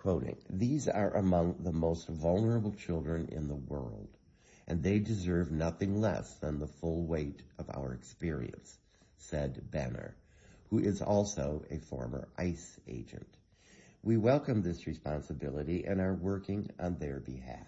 quoting, "These are among the most vulnerable children in the world, and they deserve nothing less than the full weight of our experience," said Benner, who is also a former ICE agent. "We welcome this responsibility and are working on their behalf."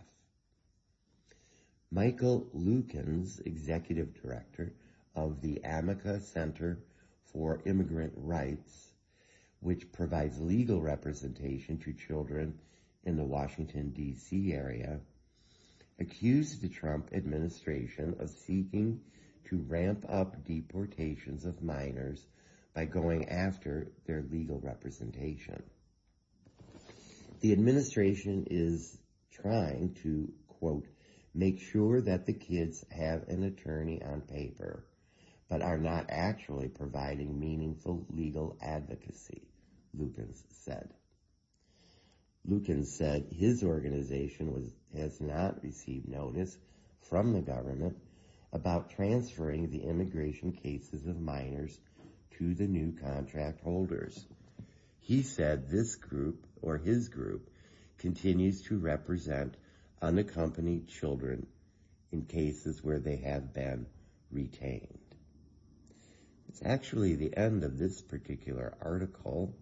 Michael Lukens, executive director of the Amica Center for Immigrant Rights, which provides legal representation to children in the Washington, D.C. area, accused the Trump administration of seeking to ramp up deportations of minors by going after their legal representation. The administration is trying to, quote, "make sure that the kids have an attorney on paper, but are not actually providing meaningful legal advocacy," Lukens said. Lukens said his organization has not received notice from the government about transferring the immigration cases of minors to the new contract holders. He said his group continues to represent unaccompanied children in cases where they have been retained. It's actually the end of this particular article.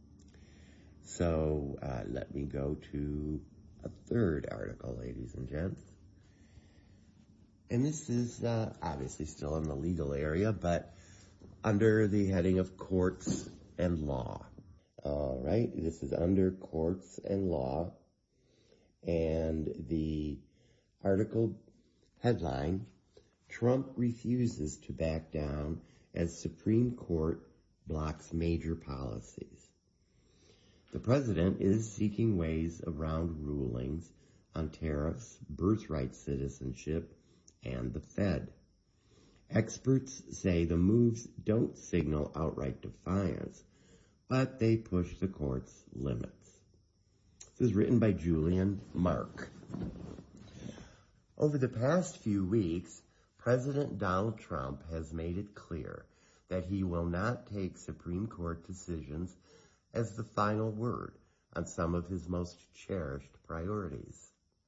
So let me go to a third article, ladies and gents. And this is obviously still in the legal area, but under the heading of courts and law. All right, this is under courts and law. And the article headline, "Trump refuses to back down as Supreme Court blocks major policies." The president is seeking ways around rulings on tariffs, birthright citizenship, and the Fed. Experts say the moves don't signal outright defiance, but they push the court's limits. This is written by Julian Mark. Over the past few weeks, President Donald Trump has made it clear that he will not take Supreme Court decisions as the final word on some of his most cherished priorities.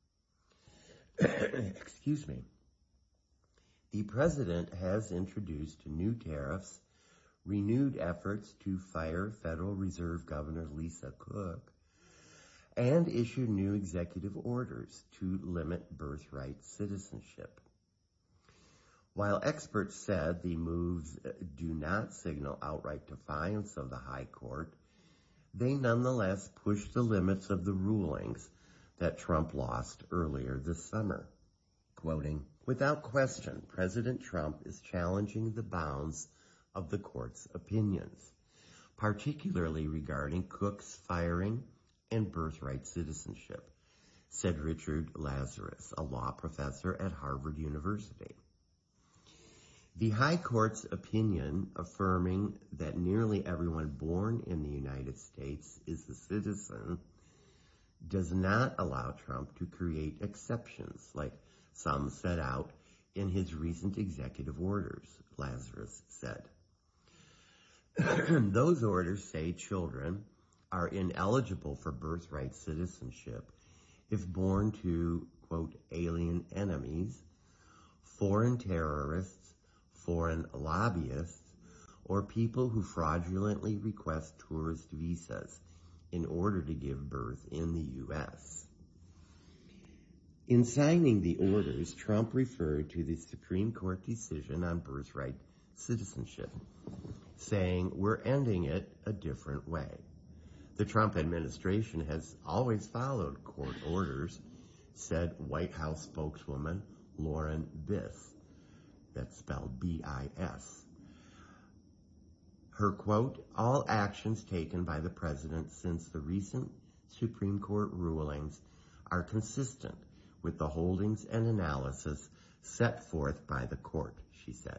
Excuse me. The president has introduced new tariffs, renewed efforts to fire Federal Reserve Governor Lisa Cook, and issued new executive orders to limit birthright citizenship. While experts said the moves do not signal outright defiance of the High Court, they nonetheless push the limits of the rulings that Trump lost earlier this summer. Quoting, "Without question, President Trump is challenging the bounds of the court's opinions, particularly regarding Cook's firing and birthright citizenship," said Richard Lazarus, a law professor at Harvard University. The High Court's opinion affirming that nearly everyone born in the United States is a citizen does not allow Trump to create exceptions like some set out in his recent executive orders, Lazarus said. Those orders say children are ineligible for birthright citizenship if born to, quote, "alien enemies, foreign terrorists, foreign lobbyists, or people who fraudulently request tourist visas in order to give birth in the U.S. In signing the orders, Trump referred to the Supreme Court decision on birthright citizenship, saying, "We're ending it a different way. The Trump administration has always followed court orders," said White House spokeswoman Lauren Biss. That's spelled B-I-S. Her quote, "All actions taken by the president since the recent Supreme Court rulings are consistent with the holdings and analysis set forth by the court," she said.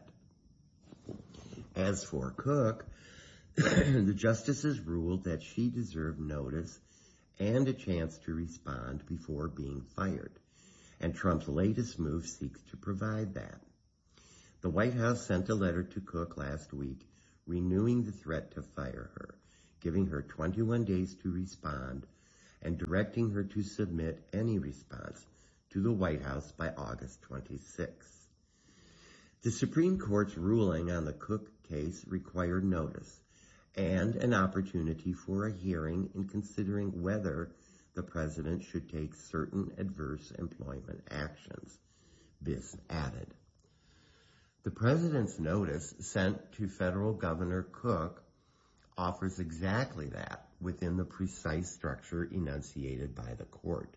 As for Cook, the justices ruled that she deserved notice and a chance to respond before being fired, and Trump's latest move seeks to provide that. The White House sent a letter to Cook last week renewing the threat to fire her, giving her 21 days to respond, and directing her to submit any response to the White House by August 26. The Supreme Court's ruling on the Cook case required notice and an opportunity for a hearing in considering whether the president should take certain adverse employment actions. Biss added. The president's notice sent to federal Governor Cook offers exactly that within the precise structure enunciated by the court.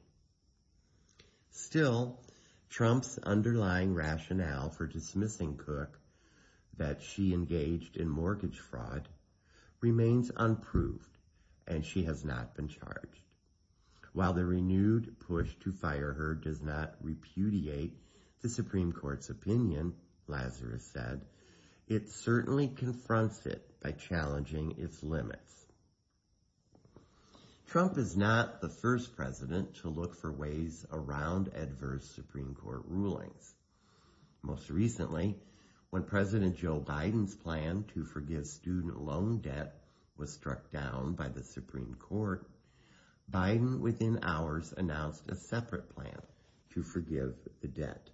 Still, Trump's underlying rationale for dismissing Cook, that she engaged in mortgage fraud, remains unproved, and she has not been charged. While the renewed push to fire her does not repudiate the Supreme Court's opinion, Lazarus said, it certainly confronts it by challenging its limits. Trump is not the first president to look for ways around adverse Supreme Court rulings. Most recently, when President Joe Biden's plan to forgive student loan debt was struck down by the Supreme Court, Biden within hours announced a separate plan to forgive the debt.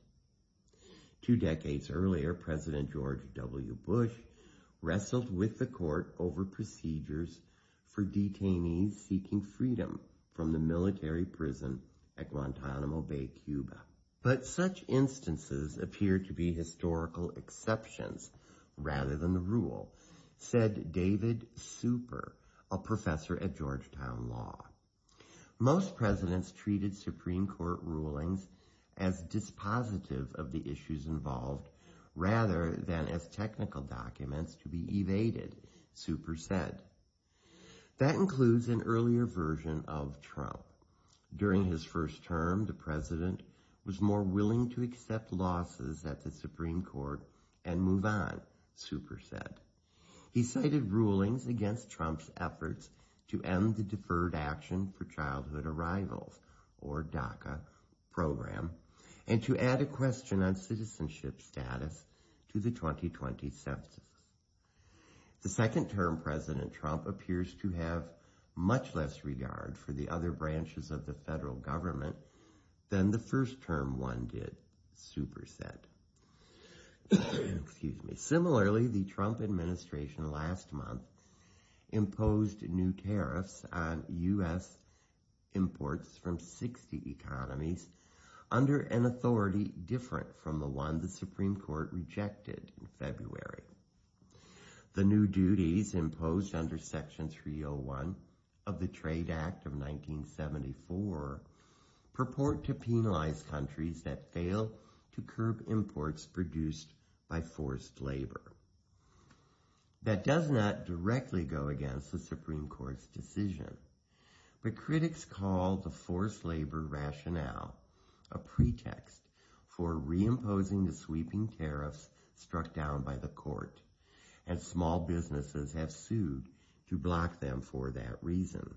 2 decades earlier, President George W. Bush wrestled with the court over procedures for detainees seeking freedom from the military prison at Guantanamo Bay, Cuba. But such instances appear to be historical exceptions rather than the rule, said David Super, a professor at Georgetown Law. Most presidents treated Supreme Court rulings as dispositive of the issues involved rather than as technical documents to be evaded, Super said. That includes an earlier version of Trump. During his first term, the president was more willing to accept losses at the Supreme Court and move on, Super said. He cited rulings against Trump's efforts to end the Deferred Action for Childhood Arrivals, or DACA, program, and to add a question on citizenship status to the 2020 census. The second-term President Trump appears to have much less regard for the other branches of the federal government than the first-term one did, Super said. Excuse me. Similarly, the Trump administration last month imposed new tariffs on U.S. imports from 60 economies under an authority different from the one the Supreme Court rejected in February. The new duties imposed under Section 301 of the Trade Act of 1974 purport to penalize countries that fail to curb imports produced by forced labor. That does not directly go against the Supreme Court's decision, but critics call the forced labor rationale a pretext for reimposing the sweeping tariffs struck down by the court, and small businesses have sued to block them for that reason.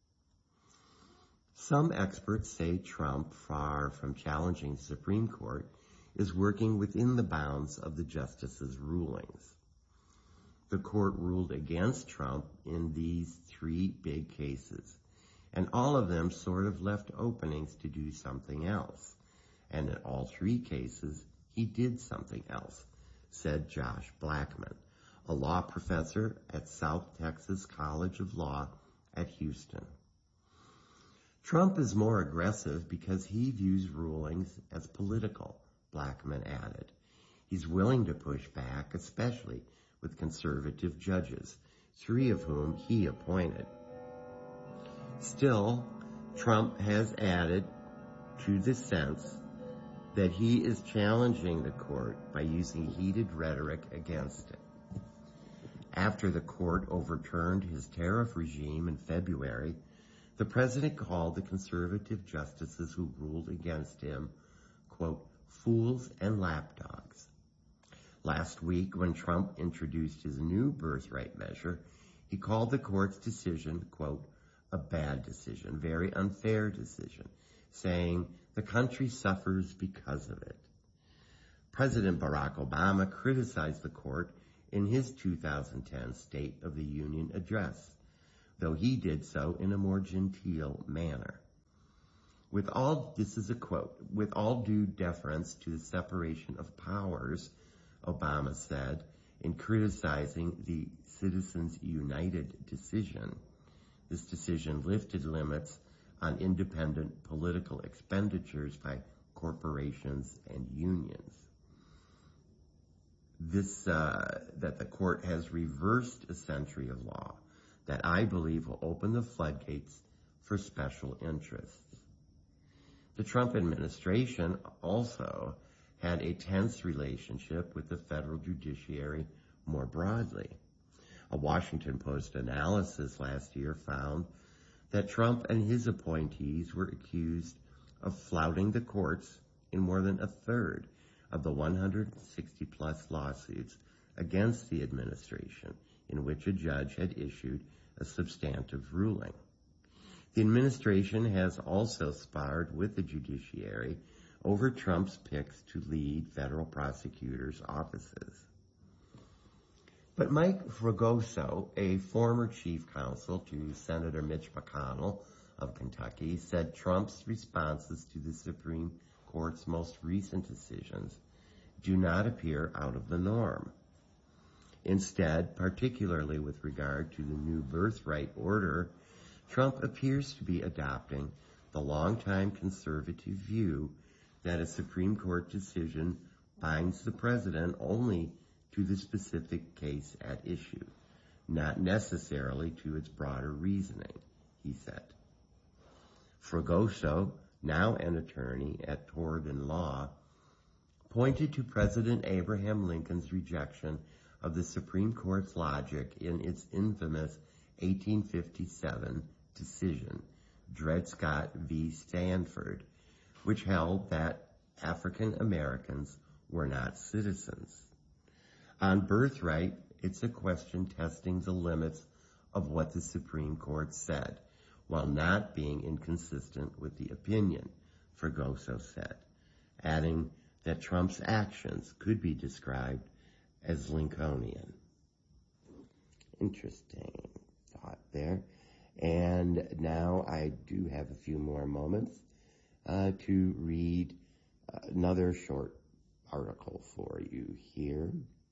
Some experts say Trump, far from challenging the Supreme Court, is working within the bounds of the justices' rulings. The court ruled against Trump in these 3 big cases, and all of them sort of left openings to do something else. And in all 3 cases, he did something else, said Josh Blackman, a law professor at South Texas College of Law at Houston. Trump is more aggressive because he views rulings as political, Blackman added. He's willing to push back, especially with conservative judges, 3 of whom he appointed. Still, Trump has added to the sense that he is challenging the court by using heated rhetoric against it. After the court overturned his tariff regime in February, the president called the conservative justices who ruled against him, quote, fools and lapdogs. Last week, when Trump introduced his new birthright measure, he called the court's decision, quote, a bad decision, very unfair decision, saying the country suffers because of it. President Barack Obama criticized the court in his 2010 State of the Union address, though he did so in a more genteel manner. This is a quote, with all due deference to the separation of powers, Obama said, in criticizing the Citizens United decision. This decision lifted limits on independent political expenditures by corporations and unions. That the court has reversed a century of law that I believe will open the floodgates for special interests. The Trump administration also had a tense relationship with the federal judiciary more broadly. A Washington Post analysis last year found that Trump and his appointees were accused of flouting the courts in more than a third of the 160-plus lawsuits against the administration in which a judge had issued a substantive ruling. The administration has also sparred with the judiciary over Trump's picks to lead federal prosecutors' offices. But Mike Fregoso, a former chief counsel to Senator Mitch McConnell of Kentucky, said Trump's responses to the Supreme Court's most recent decisions do not appear out of the norm. Instead, particularly with regard to the new birthright order, Trump appears to be adopting the longtime conservative view that a Supreme Court decision binds the president only to the specific case at issue, not necessarily to its broader reasoning, he said. Fregoso, now an attorney at Torben Law, pointed to President Abraham Lincoln's rejection of the Supreme Court's logic in its infamous 1857 decision, Dred Scott v. Stanford, which held that African Americans were not citizens. On birthright, it's a question testing the limits of what the Supreme Court said, while not being inconsistent with the opinion, Fregoso said, adding that Trump's actions could be described as Lincolnian. Interesting thought there. And now I do have a few more moments to read another short article for you here.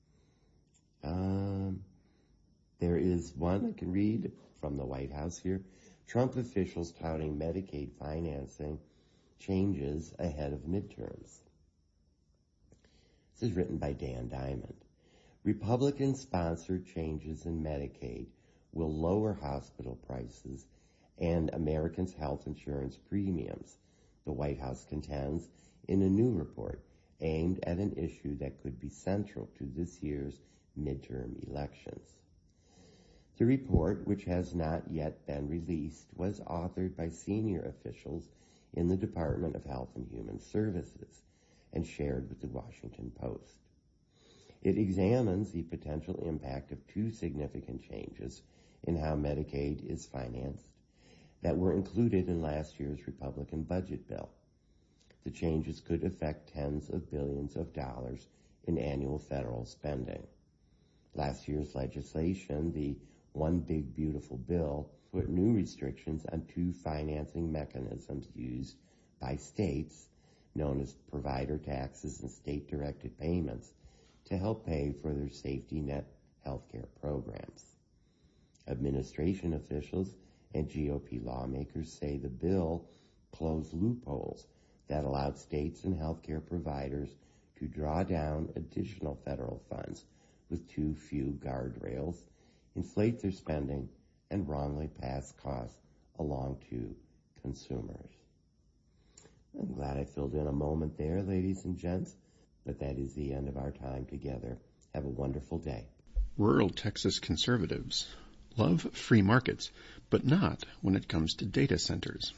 There is one I can read from the White House here. Trump officials touting Medicaid financing changes ahead of midterms. This is written by Dan Diamond. Republican-sponsored changes in Medicaid will lower hospital prices and Americans' health insurance premiums, the White House contends in a new report aimed at an issue that could be central to this year's midterm elections. The report, which has not yet been released, was authored by senior officials in the Department of Health and Human Services and shared with the Washington Post. It examines the potential impact of two significant changes in how Medicaid is financed that were included in last year's Republican budget bill. The changes could affect tens of billions of dollars in annual federal spending. Last year's legislation, the One Big Beautiful Bill, put new restrictions on two financing mechanisms used by states, known as provider taxes and state-directed payments, to help pay for their safety net healthcare programs. Administration officials and GOP lawmakers say the bill closed loopholes that allowed states and healthcare providers to draw down additional federal funds with too few guardrails, inflate their spending, and wrongly pass costs along to consumers. I'm glad I filled in a moment there, ladies and gents, but that is the end of our time together. Have a wonderful day. Rural Texas conservatives love free markets, but not when it comes to data centers.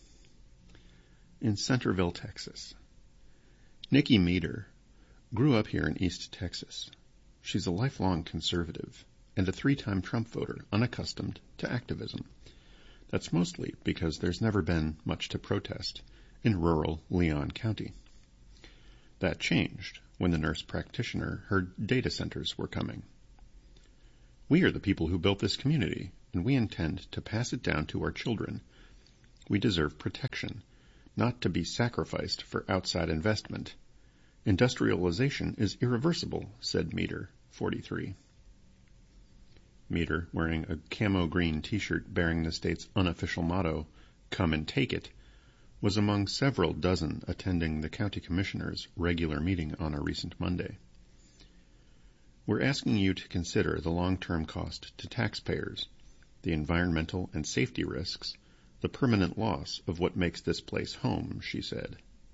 In Centerville, Texas, Nikki Meter grew up here in East Texas. She's a lifelong conservative and a 3-time Trump voter, unaccustomed to activism. That's mostly because there's never been much to protest in rural Leon County. That changed when the nurse practitioner heard data centers were coming. "We are the people who built this community," and we intend to pass it down to our children. We deserve protection, not to be sacrificed for outside investment. Industrialization is irreversible, said Meter, 43. Meter, wearing a camo green t-shirt bearing the state's unofficial motto, "Come and take it," was among several dozen attending the county commissioners' regular meeting on a recent Monday. We're asking you to consider the long-term cost to taxpayers, the environmental and safety risks, the permanent loss of what makes this place home, she said.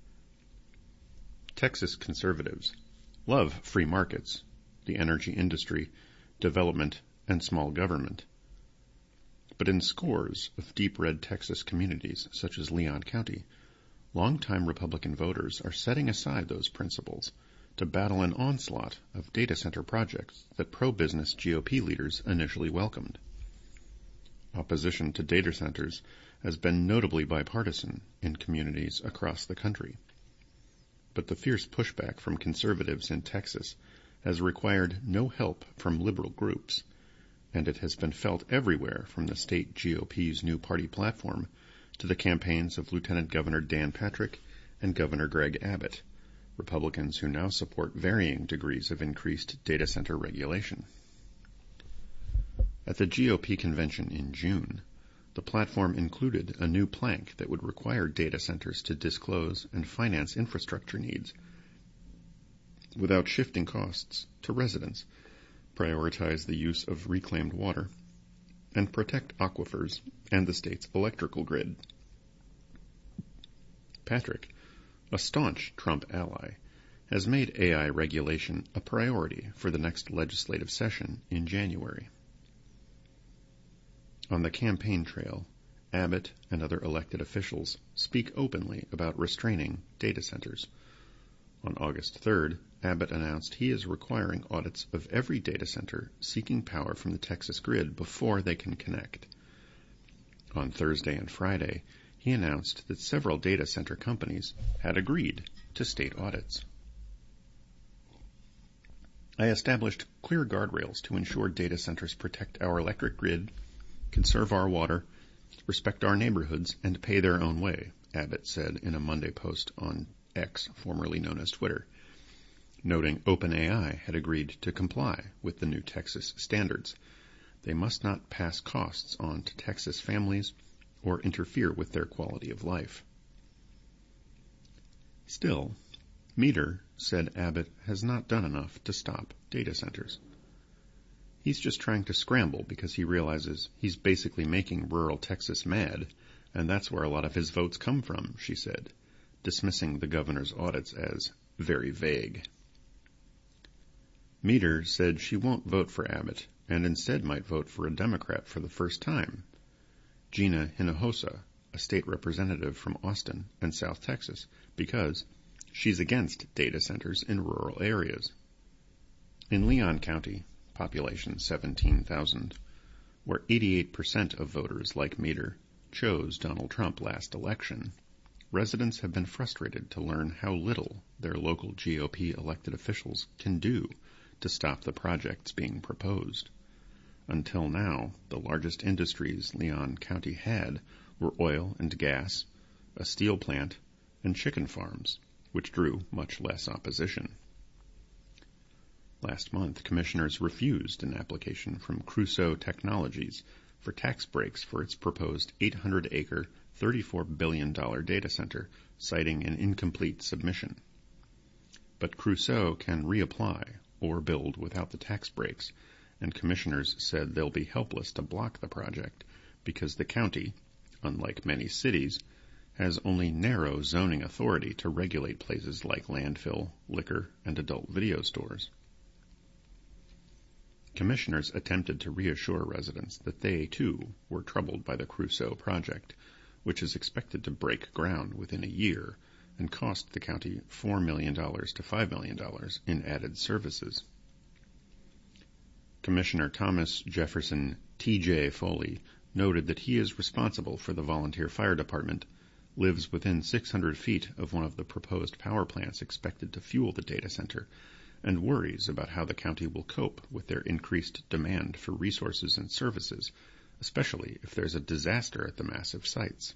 Texas conservatives love free markets, the energy industry, development, and small government. But in scores of deep red Texas communities, such as Leon County, longtime Republican voters are setting aside those principles to battle an onslaught of data center projects that pro-business GOP leaders initially welcomed. Opposition to data centers has been notably bipartisan in communities across the country. But the fierce pushback from conservatives in Texas has required no help from liberal groups, and it has been felt everywhere from the state GOP's new party platform to the campaigns of Lieutenant Governor Dan Patrick and Governor Greg Abbott, Republicans who now support varying degrees of increased data center regulation. At the GOP convention in June, the platform included a new plank that would require data centers to disclose and finance infrastructure needs without shifting costs to residents, prioritize the use of reclaimed water, and protect aquifers and the state's electrical grid. Patrick, a staunch Trump ally, has made AI regulation a priority for the next legislative session in January. On the campaign trail, Abbott and other elected officials speak openly about restraining data centers. On August 3rd, Abbott announced he is requiring audits of every data center seeking power from the Texas grid before they can connect. On Thursday and Friday, he announced that several data center companies had agreed to state audits. I established clear guardrails to ensure data centers protect our electric grid, conserve our water, respect our neighborhoods, and pay their own way, Abbott said in a Monday post on X, formerly known as Twitter, noting OpenAI had agreed to comply with the new Texas standards. They must not pass costs on to Texas families or interfere with their quality of life. Still, Meter said Abbott has not done enough to stop data centers. He's just trying to scramble because he realizes he's basically making rural Texas mad, and that's where a lot of his votes come from, she said, dismissing the governor's audits as very vague. Meter said she won't vote for Abbott and instead might vote for a Democrat for the first time, Gina Hinojosa, a state representative from Austin and South Texas, because she's against data centers in rural areas. In Leon County, population 17,000, where 88% of voters, like Meter, chose Donald Trump last election, residents have been frustrated to learn how little their local GOP elected officials can do to stop the projects being proposed. Until now, the largest industries Leon County had were oil and gas, a steel plant, and chicken farms, which drew much less opposition. Last month, commissioners refused an application from Crusoe Technologies for tax breaks for its proposed 800-acre, $34 billion data center, citing an incomplete submission. But Crusoe can reapply or build without the tax breaks, and commissioners said they'll be helpless to block the project because the county, unlike many cities, has only narrow zoning authority to regulate places like landfill, liquor, and adult video stores. Commissioners attempted to reassure residents that they, too, were troubled by the Crusoe project, which is expected to break ground within a year and cost the county $4 million to $5 million in added services. Commissioner Thomas Jefferson T.J. Foley noted that he is responsible for the volunteer fire department, lives within 600 feet of one of the proposed power plants expected to fuel the data center, and worries about how the county will cope with their increased demand for resources and services especially if there's a disaster at the massive sites.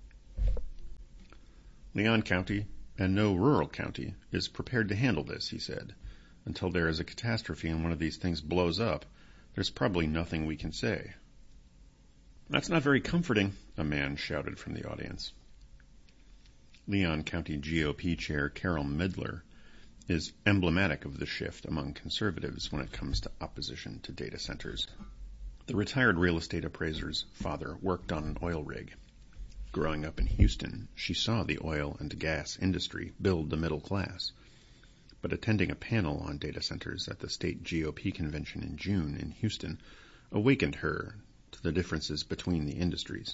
Leon County, and no rural county, is prepared to handle this, he said. Until there is a catastrophe and one of these things blows up, there's probably nothing we can say. That's not very comforting, a man shouted from the audience. Leon County GOP Chair Carol Midler is emblematic of the shift among conservatives when it comes to opposition to data centers. The retired real estate appraiser's father worked on an oil rig. Growing up in Houston, she saw the oil and gas industry build the middle class. But attending a panel on data centers at the state GOP convention in June in Houston awakened her to the differences between the industries.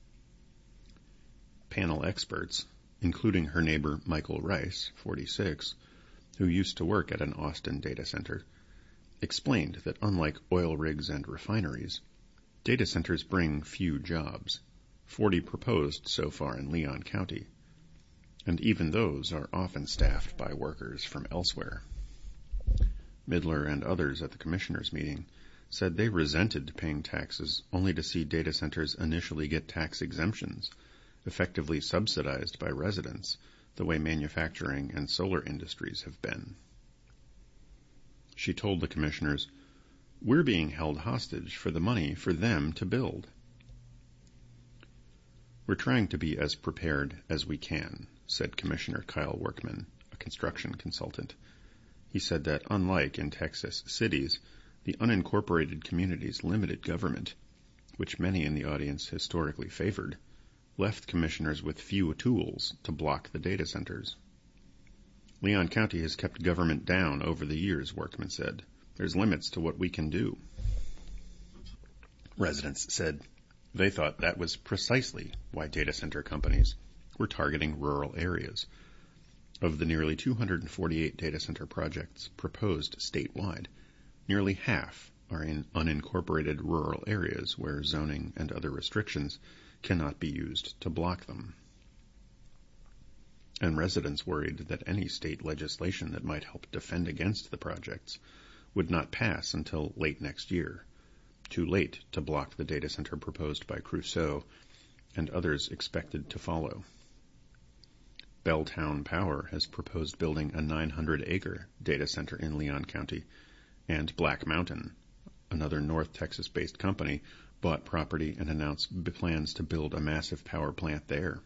Panel experts, including her neighbor Michael Rice, 46, who used to work at an Austin data center, explained that unlike oil rigs and refineries, data centers bring few jobs, 40 proposed so far in Leon County, and even those are often staffed by workers from elsewhere. Midler and others at the commissioners' meeting said they resented paying taxes only to see data centers initially get tax exemptions, effectively subsidized by residents, the way manufacturing and solar industries have been. She told the commissioners, "We're being held hostage for the money for them to build." "We're trying to be as prepared as we can," said Commissioner Kyle Workman, a construction consultant. He said that unlike in Texas cities, the unincorporated communities' limited government, which many in the audience historically favored, left commissioners with few tools to block the data centers. "Leon County has kept government down over the years," Workman said. "There's limits to what we can do." Residents said they thought that was precisely why data center companies were targeting rural areas. Of the nearly 248 data center projects proposed statewide, nearly half are in unincorporated rural areas where zoning and other restrictions cannot be used to block them. And residents worried that any state legislation that might help defend against the projects would not pass until late next year, too late to block the data center proposed by Crusoe and others expected to follow. Belltown Power has proposed building a 900-acre data center in Leon County, and Black Mountain, another North Texas-based company, bought property and announced plans to build a massive power plant there.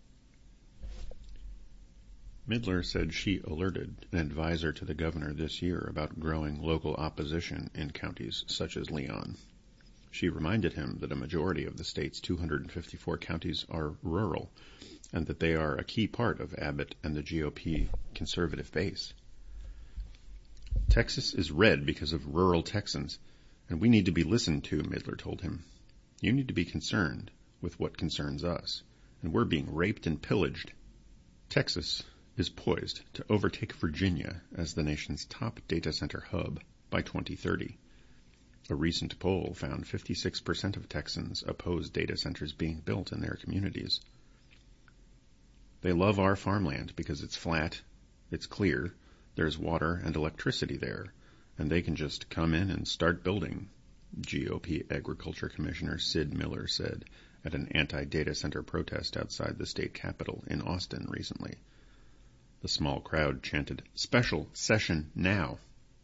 Midler said she alerted an advisor to the governor this year about growing local opposition in counties such as Leon. She reminded him that a majority of the state's 254 counties are rural, and that they are a key part of Abbott and the GOP conservative base. "Texas is red because of rural Texans, and we need to be listened to," Midler told him. "You need to be concerned with what concerns us, and we're being raped and pillaged." Texas is poised to overtake Virginia as the nation's top data center hub by 2030. A recent poll found 56% of Texans oppose data centers being built in their communities. "They love our farmland because it's flat, it's clear, there's water and electricity there, and they can just come in and start building," GOP Agriculture Commissioner Sid Miller said at an anti-data center protest outside the state capitol in Austin recently. The small crowd chanted, "Special session now."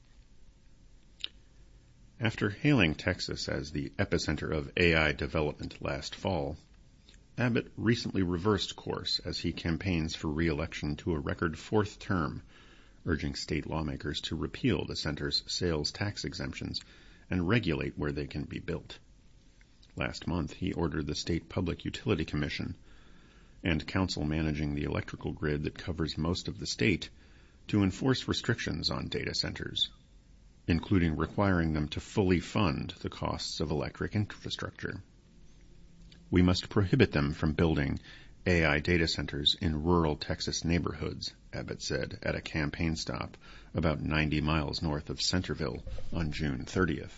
After hailing Texas as the epicenter of AI development last fall, Abbott recently reversed course as he campaigns for re-election to a record fourth term, urging state lawmakers to repeal the center's sales tax exemptions and regulate where they can be built. Last month, he ordered the State Public Utility Commission and council managing the electrical grid that covers most of the state to enforce restrictions on data centers, including requiring them to fully fund the costs of electric infrastructure. "We must prohibit them from building AI data centers in rural Texas neighborhoods," Abbott said at a campaign stop about 90 miles north of Centerville on June 30th.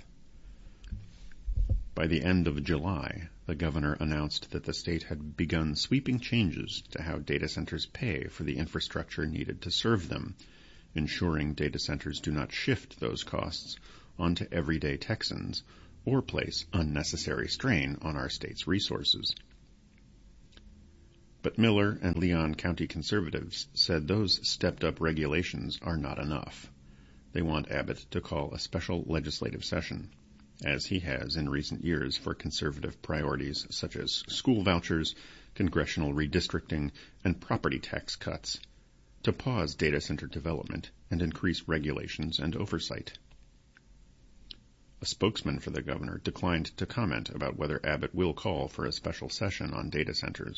By the end of July, the governor announced that the state had begun sweeping changes to how data centers pay for the infrastructure needed to serve them, ensuring data centers do not shift those costs onto everyday Texans or place unnecessary strain on our state's resources. But Miller and Leon County conservatives said those stepped-up regulations are not enough. They want Abbott to call a special legislative session, as he has in recent years for conservative priorities such as school vouchers, congressional redistricting, and property tax cuts, to pause data center development and increase regulations and oversight. A spokesman for the governor declined to comment about whether Abbott will call for a special session on data centers.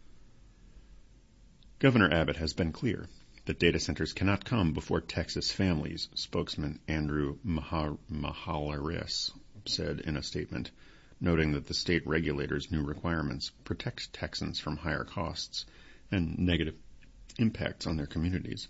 Governor Abbott has been clear that data centers cannot come before Texas families, spokesman Andrew Mahalaris said in a statement, noting that the state regulators' new requirements protect Texans from higher costs and negative impacts on their communities.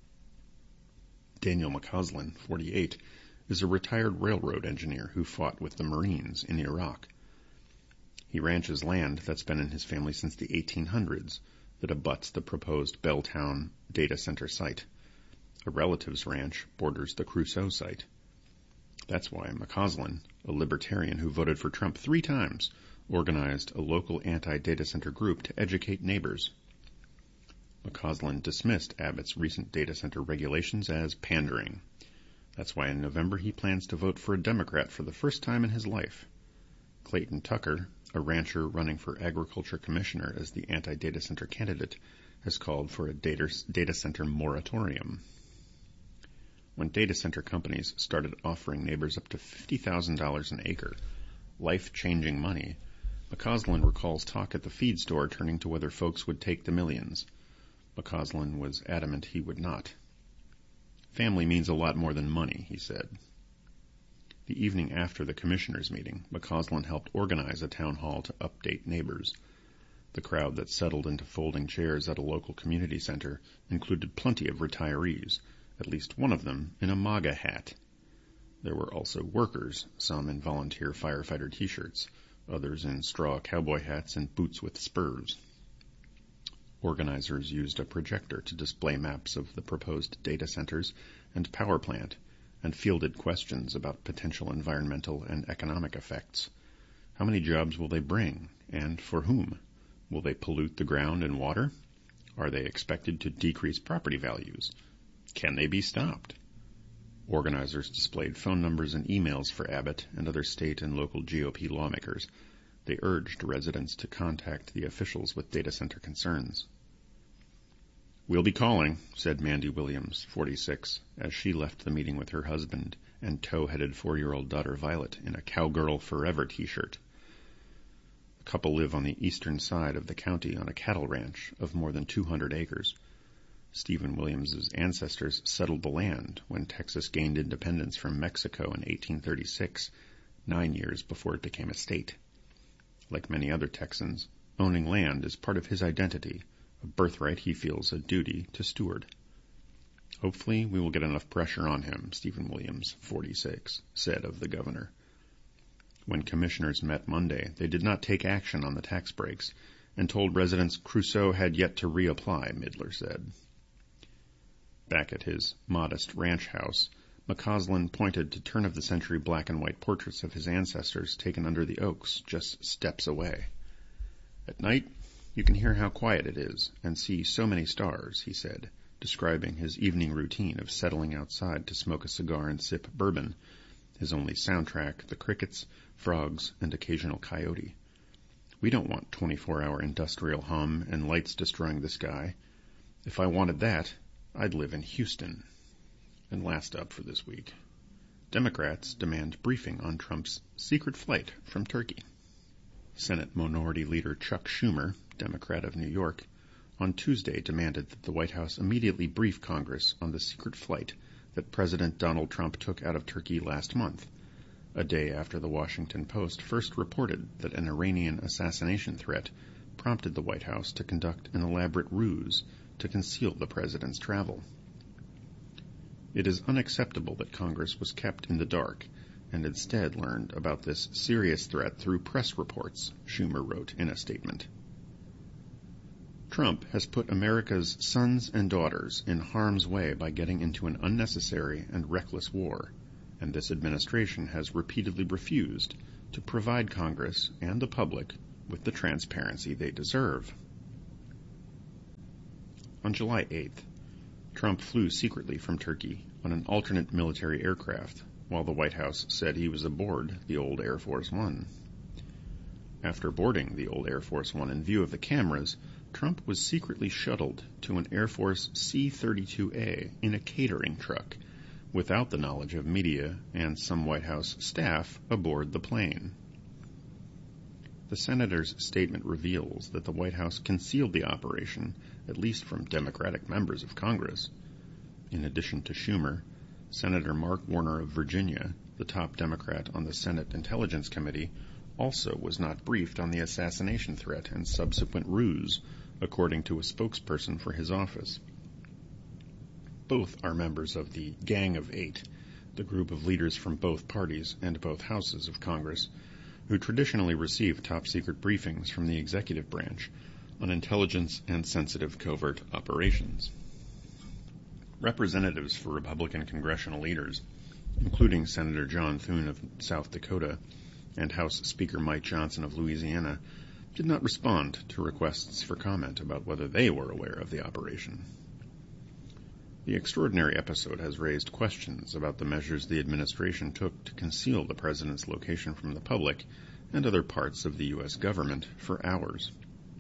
Daniel McCausland, 48, is a retired railroad engineer who fought with the Marines in Iraq. He ranches land that's been in his family since the 1800s that abuts the proposed Belltown data center site. A relative's ranch borders the Crusoe site. That's why McCausland, a libertarian who voted for Trump 3 times, organized a local anti-data center group to educate neighbors. McCausland dismissed Abbott's recent data center regulations as pandering. That's why in November he plans to vote for a Democrat for the first time in his life. Clayton Tucker, a rancher running for agriculture commissioner as the anti-data center candidate, has called for a data center moratorium. When data center companies started offering neighbors up to $50,000 an acre, life-changing money, McCausland recalls talk at the feed store turning to whether folks would take the millions. McCausland was adamant he would not. Family means a lot more than money, he said. The evening after the commissioners' meeting, McCausland helped organize a town hall to update neighbors. The crowd that settled into folding chairs at a local community center included plenty of retirees, at least one of them in a MAGA hat. There were also workers, some in volunteer firefighter t-shirts, others in straw cowboy hats and boots with spurs. Organizers used a projector to display maps of the proposed data centers and power plant, and fielded questions about potential environmental and economic effects. How many jobs will they bring, and for whom? Will they pollute the ground and water? Are they expected to decrease property values? Can they be stopped? Organizers displayed phone numbers and emails for Abbott and other state and local GOP lawmakers. They urged residents to contact the officials with data center concerns. "We'll be calling," said Mandy Williams, 46, as she left the meeting with her husband and tow-headed 4-year-old daughter Violet in a Cowgirl Forever t-shirt. The couple live on the eastern side of the county on a cattle ranch of more than 200 acres. Stephen Williams's ancestors settled the land when Texas gained independence from Mexico in 1836, 9 years before it became a state. Like many other Texans, owning land is part of his identity, a birthright he feels a duty to steward. "Hopefully we will get enough pressure on him," Stephen Williams, 46, said of the governor. When commissioners met Monday, they did not take action on the tax breaks and told residents Crusoe had yet to reapply, Midler said. Back at his modest ranch house, McCausland pointed to turn-of-the-century black-and-white portraits of his ancestors taken under the oaks just steps away. "At night, you can hear how quiet it is and see so many stars," he said, describing his evening routine of settling outside to smoke a cigar and sip bourbon, his only soundtrack the crickets, frogs, and occasional coyote. "We don't want 24-hour industrial hum and lights destroying the sky. If I wanted that, I'd live in Houston." And last up for this week, Democrats demand briefing on Trump's secret flight from Turkey. Senate Minority Leader Chuck Schumer, Democrat of New York, on Tuesday demanded that the White House immediately brief Congress on the secret flight that President Donald Trump took out of Turkey last month, a day after the Washington Post first reported that an Iranian assassination threat prompted the White House to conduct an elaborate ruse to conceal the president's travel. "It is unacceptable that Congress was kept in the dark and instead learned about this serious threat through press reports," Schumer wrote in a statement. "Trump has put America's sons and daughters in harm's way by getting into an unnecessary and reckless war," and this administration has repeatedly refused to provide Congress and the public with the transparency they deserve. On July 8th, Trump flew secretly from Turkey on an alternate military aircraft, while the White House said he was aboard the old Air Force One. After boarding the old Air Force One in view of the cameras, Trump was secretly shuttled to an Air Force C-32A in a catering truck, without the knowledge of media and some White House staff aboard the plane. The senator's statement reveals that the White House concealed the operation, at least from Democratic members of Congress. In addition to Schumer, Senator Mark Warner of Virginia, the top Democrat on the Senate Intelligence Committee, also was not briefed on the assassination threat and subsequent ruse, according to a spokesperson for his office. Both are members of the Gang of Eight, the group of leaders from both parties and both houses of Congress, who traditionally receive top-secret briefings from the executive branch on intelligence and sensitive covert operations. Representatives for Republican congressional leaders, including Senator John Thune of South Dakota and House Speaker Mike Johnson of Louisiana, did not respond to requests for comment about whether they were aware of the operation. The extraordinary episode has raised questions about the measures the administration took to conceal the president's location from the public and other parts of the U.S. government for hours.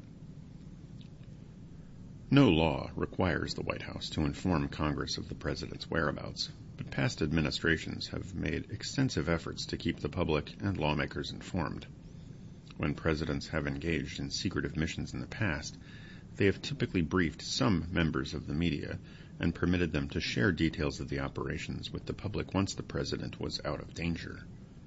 No law requires the White House to inform Congress of the president's whereabouts, but past administrations have made extensive efforts to keep the public and lawmakers informed. When presidents have engaged in secretive missions in the past, they have typically briefed some members of the media and permitted them to share details of the operations with the public once the president was out of danger.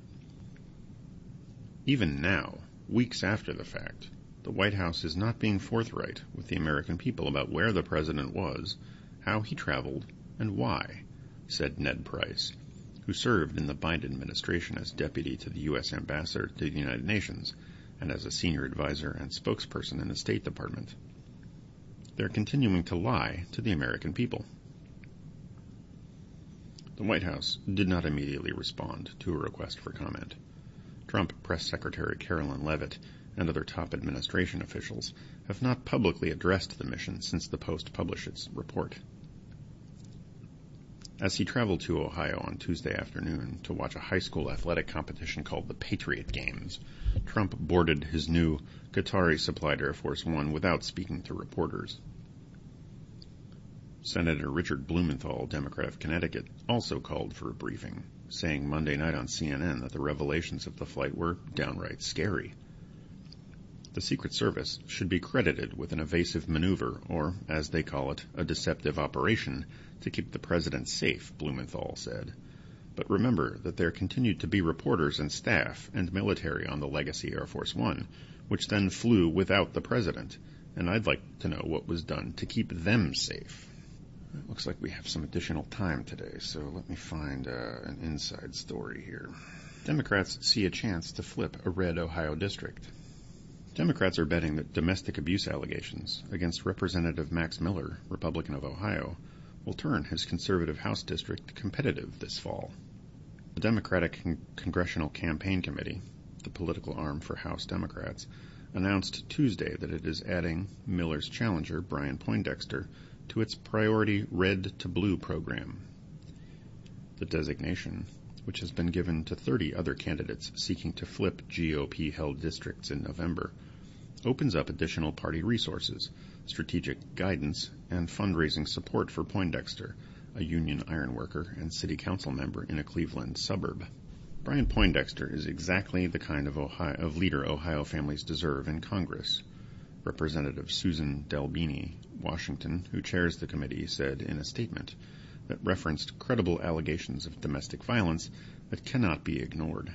Even now, weeks after the fact, the White House is not being forthright with the American people about where the president was, how he traveled, and why, said Ned Price, who served in the Biden administration as deputy to the U.S. ambassador to the United Nations and as a senior advisor and spokesperson in the State Department. They're continuing to lie to the American people. The White House did not immediately respond to a request for comment. Trump Press Secretary Carolyn Leavitt and other top administration officials have not publicly addressed the mission since the Post published its report. As he traveled to Ohio on Tuesday afternoon to watch a high school athletic competition called the Patriot Games, Trump boarded his new Qatari-supplied Air Force One without speaking to reporters. Senator Richard Blumenthal, Democrat of Connecticut, also called for a briefing, saying Monday night on CNN that the revelations of the flight were downright scary. The Secret Service should be credited with an evasive maneuver, or, as they call it, a deceptive operation, to keep the president safe, Blumenthal said. But remember that there continued to be reporters and staff and military on the Legacy Air Force One, which then flew without the president, and I'd like to know what was done to keep them safe. It looks like we have some additional time today, so let me find an inside story here. Democrats see a chance to flip a red Ohio district. Democrats are betting that domestic abuse allegations against Representative Max Miller, Republican of Ohio, will turn his conservative House district competitive this fall. The Democratic Congressional Campaign Committee, the political arm for House Democrats, announced Tuesday that it is adding Miller's challenger, Brian Poindexter, to its priority Red to Blue program. The designation, which has been given to 30 other candidates seeking to flip GOP-held districts in November, opens up additional party resources, strategic guidance, and fundraising support for Poindexter, a union ironworker and city council member in a Cleveland suburb. Brian Poindexter is exactly the kind of leader Ohio families deserve in Congress. Representative Susan Delbini, Washington, who chairs the committee, said in a statement that referenced credible allegations of domestic violence that cannot be ignored.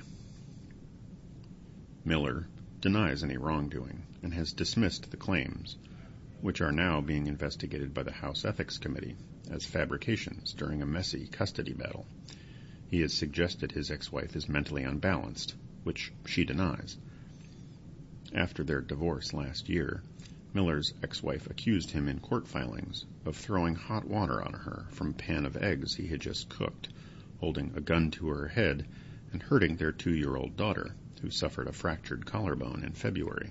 Miller denies any wrongdoing and has dismissed the claims, which are now being investigated by the House Ethics Committee as fabrications during a messy custody battle. He has suggested his ex-wife is mentally unbalanced, which she denies. After their divorce last year, Miller's ex-wife accused him in court filings of throwing hot water on her from a pan of eggs he had just cooked, holding a gun to her head and hurting their 2-year-old daughter, who suffered a fractured collarbone in February.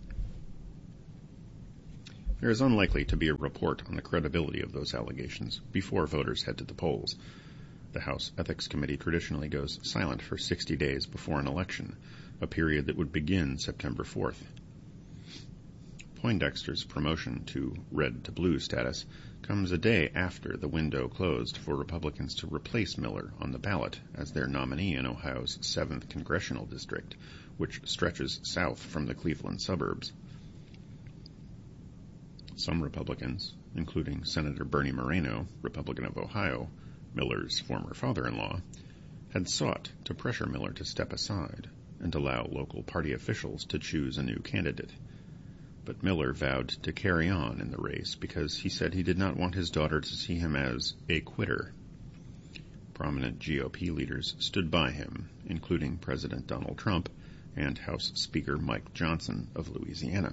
There is unlikely to be a report on the credibility of those allegations before voters head to the polls. The House Ethics Committee traditionally goes silent for 60 days before an election, a period that would begin September 4th. Poindexter's promotion to red to blue status comes a day after the window closed for Republicans to replace Miller on the ballot as their nominee in Ohio's 7th congressional district, which stretches south from the Cleveland suburbs. Some Republicans, including Senator Bernie Moreno, Republican of Ohio, Miller's former father-in-law, had sought to pressure Miller to step aside and allow local party officials to choose a new candidate. But Miller vowed to carry on in the race because he said he did not want his daughter to see him as a quitter. Prominent GOP leaders stood by him, including President Donald Trump and House Speaker Mike Johnson of Louisiana.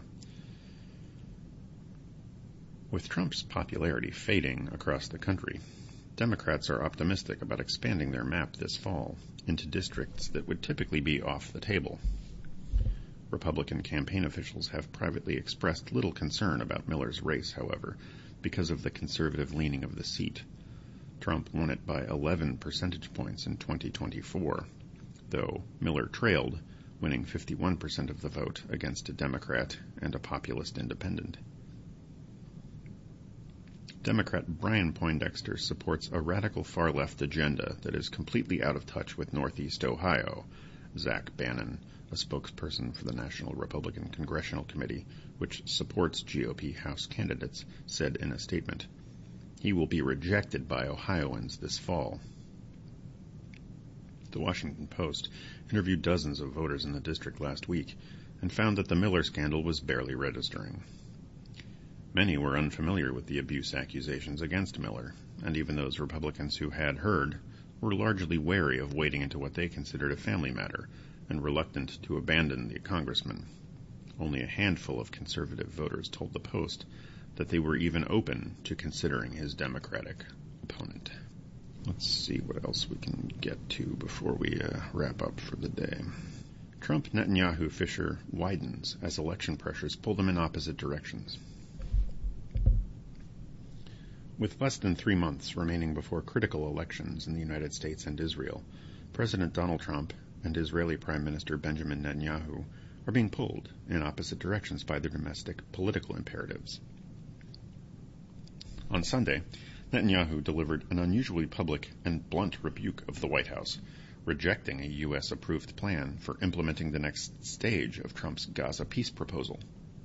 With Trump's popularity fading across the country, Democrats are optimistic about expanding their map this fall into districts that would typically be off the table. Republican campaign officials have privately expressed little concern about Miller's race, however, because of the conservative leaning of the seat. Trump won it by 11 percentage points in 2024, though Miller trailed, winning 51% of the vote against a Democrat and a populist independent. Democrat Brian Poindexter supports a radical far-left agenda that is completely out of touch with Northeast Ohio, Zach Bannon, a spokesperson for the National Republican Congressional Committee, which supports GOP House candidates, said in a statement. He will be rejected by Ohioans this fall. The Washington Post interviewed dozens of voters in the district last week and found that the Miller scandal was barely registering. Many were unfamiliar with the abuse accusations against Miller, and even those Republicans who had heard were largely wary of wading into what they considered a family matter and reluctant to abandon the congressman. Only a handful of conservative voters told the Post that they were even open to considering his Democratic opponent. Let's see what else we can get to before we wrap up for the day. Trump-Netanyahu fissure widens as election pressures pull them in opposite directions. With less than 3 months remaining before critical elections in the United States and Israel, President Donald Trump and Israeli Prime Minister Benjamin Netanyahu are being pulled in opposite directions by their domestic political imperatives. On Sunday, Netanyahu delivered an unusually public and blunt rebuke of the White House, rejecting a U.S.-approved plan for implementing the next stage of Trump's Gaza peace proposal.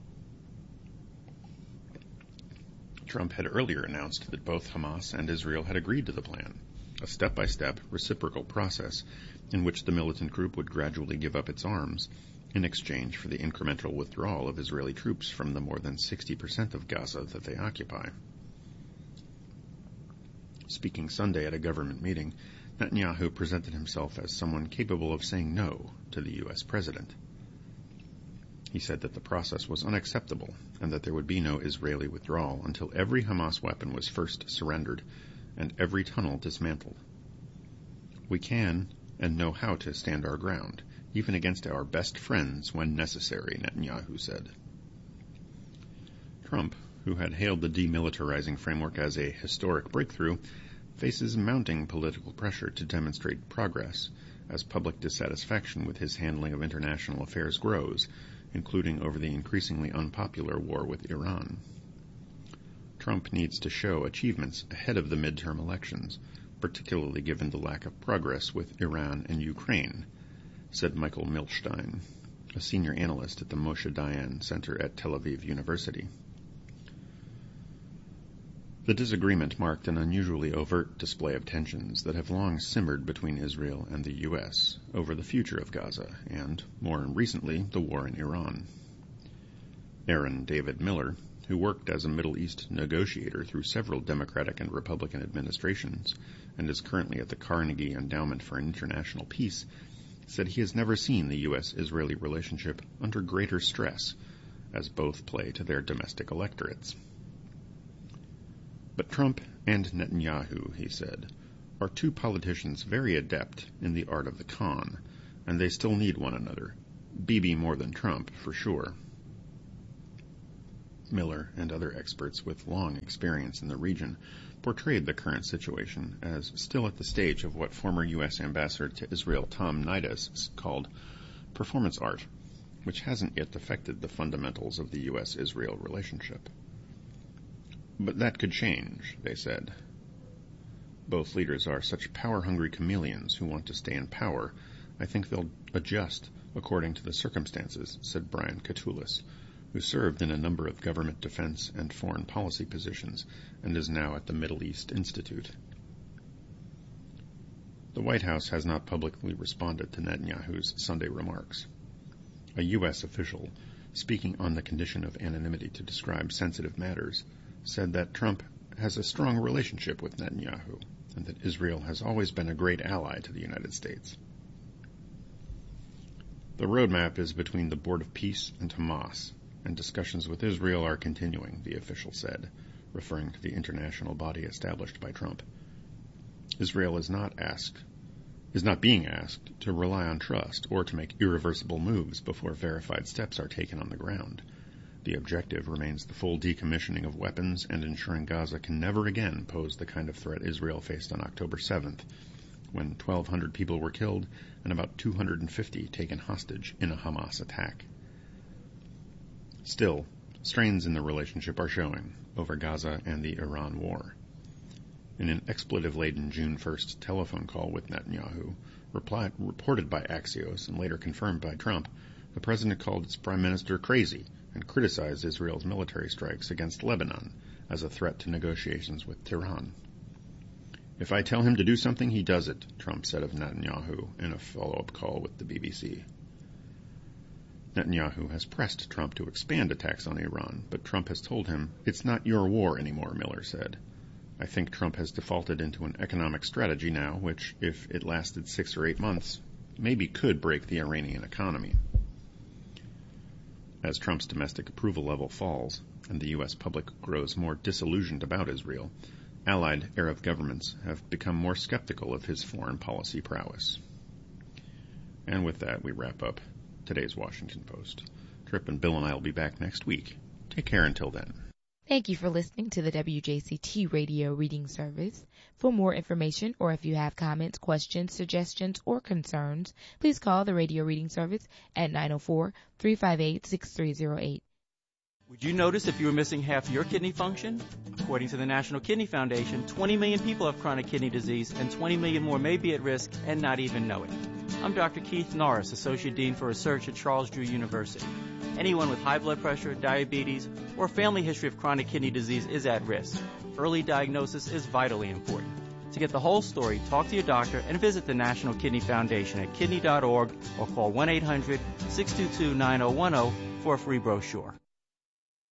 Trump had earlier announced that both Hamas and Israel had agreed to the plan, a step-by-step reciprocal process in which the militant group would gradually give up its arms in exchange for the incremental withdrawal of Israeli troops from the more than 60% of Gaza that they occupy. Speaking Sunday at a government meeting, Netanyahu presented himself as someone capable of saying no to the U.S. president. He said that the process was unacceptable and that there would be no Israeli withdrawal until every Hamas weapon was first surrendered and every tunnel dismantled. We can and know how to stand our ground, even against our best friends when necessary, Netanyahu said. Trump, who had hailed the demilitarizing framework as a historic breakthrough, faces mounting political pressure to demonstrate progress as public dissatisfaction with his handling of international affairs grows, including over the increasingly unpopular war with Iran. Trump needs to show achievements ahead of the midterm elections, particularly given the lack of progress with Iran and Ukraine, said Michael Milstein, a senior analyst at the Moshe Dayan Center at Tel Aviv University. The disagreement marked an unusually overt display of tensions that have long simmered between Israel and the U.S. over the future of Gaza and, more recently, the war in Iran. Aaron David Miller, who worked as a Middle East negotiator through several Democratic and Republican administrations and is currently at the Carnegie Endowment for International Peace, said he has never seen the U.S.-Israeli relationship under greater stress, as both play to their domestic electorates. But Trump and Netanyahu, he said, are two politicians very adept in the art of the con, and they still need one another. Bibi more than Trump, for sure. Miller and other experts with long experience in the region portrayed the current situation as still at the stage of what former U.S. Ambassador to Israel Tom Nidas called performance art, which hasn't yet affected the fundamentals of the U.S.-Israel relationship. But that could change, they said. Both leaders are such power-hungry chameleons who want to stay in power. I think they'll adjust according to the circumstances, said Brian Katulis, who served in a number of government defense and foreign policy positions and is now at the Middle East Institute. The White House has not publicly responded to Netanyahu's Sunday remarks. A U.S. official, speaking on the condition of anonymity to describe sensitive matters, said that Trump has a strong relationship with Netanyahu and that Israel has always been a great ally to the United States. The roadmap is between the Board of Peace and Hamas, and discussions with Israel are continuing, the official said, referring to the international body established by Trump. Israel is not being asked to rely on trust or to make irreversible moves before verified steps are taken on the ground. The objective remains the full decommissioning of weapons and ensuring Gaza can never again pose the kind of threat Israel faced on October 7th, when 1,200 people were killed and about 250 taken hostage in a Hamas attack. Still, strains in the relationship are showing over Gaza and the Iran war. In an expletive-laden June 1st telephone call with Netanyahu, reported by Axios and later confirmed by Trump, the president called its prime minister crazy and criticized Israel's military strikes against Lebanon as a threat to negotiations with Tehran. "If I tell him to do something, he does it," Trump said of Netanyahu in a follow-up call with the BBC. Netanyahu has pressed Trump to expand attacks on Iran, but Trump has told him, "It's not your war anymore," Miller said. I think Trump has defaulted into an economic strategy now, which, if it lasted 6 or 8 months, maybe could break the Iranian economy. As Trump's domestic approval level falls and the U.S. public grows more disillusioned about Israel, allied Arab governments have become more skeptical of his foreign policy prowess. And with that, we wrap up today's Washington Post. Tripp and Bill and I will be back next week. Take care until then. Thank you for listening to the WJCT Radio Reading Service. For more information or if you have comments, questions, suggestions, or concerns, please call the Radio Reading Service at 904-358-6308. Would you notice if you were missing half your kidney function? According to the National Kidney Foundation, 20 million people have chronic kidney disease and 20 million more may be at risk and not even know it. I'm Dr. Keith Norris, Associate Dean for Research at Charles Drew University. Anyone with high blood pressure, diabetes, or a family history of chronic kidney disease is at risk. Early diagnosis is vitally important. To get the whole story, talk to your doctor and visit the National Kidney Foundation at kidney.org or call 1-800-622-9010 for a free brochure.